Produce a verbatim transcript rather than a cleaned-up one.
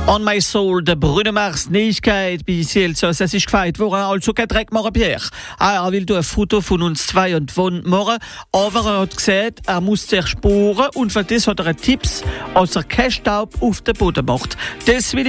On My Soul, der Bruno Mars Neuigkeit bei Cielzos. Es ist gefeit worden, also kein Dreck machen, Pierre. Er will ein Foto von uns zwei und von morgen, aber er hat gesagt, er muss sich spuren und für das hat er Tipps, als er keinen Staub auf den Boden macht. Das will